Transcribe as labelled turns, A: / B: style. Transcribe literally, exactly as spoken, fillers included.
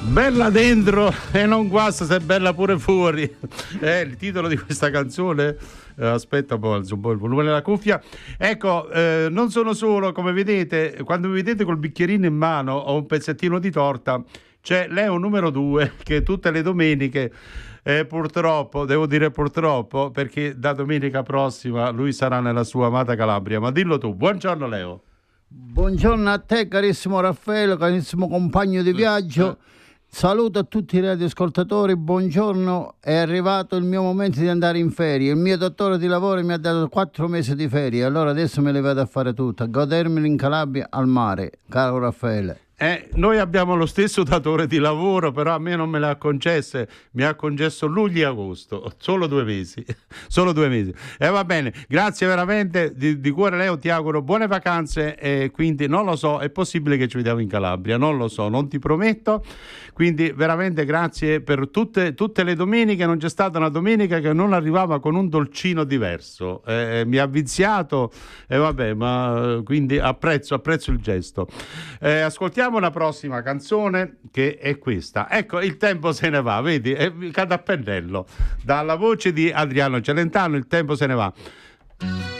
A: Bella dentro e non guasta se è bella pure fuori. È il titolo di questa canzone. Eh, aspetta un po', alzo un po' il volume della cuffia. Ecco, eh, non sono solo, come vedete, quando mi vedete col bicchierino in mano o un pezzettino di torta, c'è Leo numero due che tutte le domeniche, eh, purtroppo, devo dire purtroppo, perché da domenica prossima lui sarà nella sua amata Calabria. Ma dillo tu. Buongiorno Leo.
B: Buongiorno a te carissimo Raffaele, carissimo compagno di viaggio. Saluto a tutti i radioascoltatori, buongiorno, è arrivato il mio momento di andare in ferie. Il mio dottore di lavoro mi ha dato quattro mesi di ferie, allora adesso me le vado a fare tutte, a godermeli in Calabria al mare, caro Raffaele.
A: Eh, noi abbiamo lo stesso datore di lavoro, però a me non me le ha concesse, mi ha concesso luglio e agosto, solo due mesi, solo due mesi. E eh, va bene, grazie veramente, di, di cuore Leo, ti auguro buone vacanze e quindi non lo so, è possibile che ci vediamo in Calabria, non lo so, non ti prometto, quindi veramente grazie per tutte, tutte le domeniche, non c'è stata una domenica che non arrivava con un dolcino diverso, eh, mi ha viziato e eh, vabbè, ma quindi apprezzo, apprezzo il gesto. Eh, ascoltiamo una prossima canzone che è questa. Ecco, il tempo se ne va, vedi? È, cade a pennello. Dalla voce di Adriano Celentano, il tempo se ne va.